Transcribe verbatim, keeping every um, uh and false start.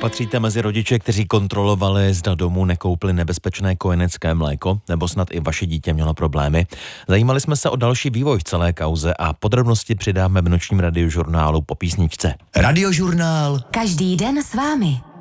Patříte mezi rodiče, kteří kontrolovali, zda domů nekoupili nebezpečné kojenecké mléko, nebo snad i vaše dítě mělo problémy? Zajímali jsme se o další vývoj v celé kauze a podrobnosti přidáme v nočním radiožurnálu po písničce. Radiožurnál. Každý den s vámi.